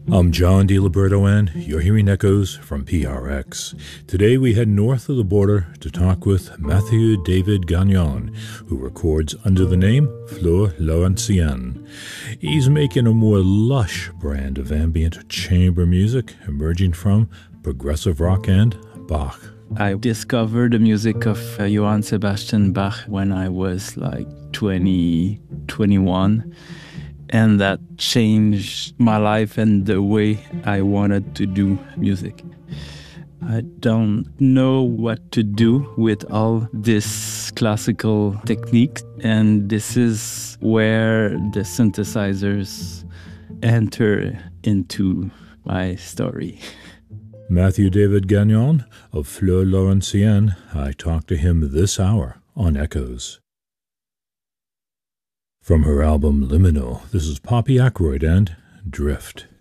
I'm John DiLiberto, and you're hearing Echoes from PRX. Today we head north of the border to talk with Mathieu David Gagnon, who records under the name Fleur Laurentienne. He's making a more lush brand of ambient chamber music, emerging from progressive rock and Bach. I discovered the music of Johann Sebastian Bach when I was like 20, 21. And that changed my life and the way I wanted to do music. I don't know what to do with all this classical technique, and this is where the synthesizers enter into my story. Mathieu David Gagnon of Fleur Laurentienne. I talked to him this hour on Echoes. From her album Liminal, this is Poppy Ackroyd and Drift.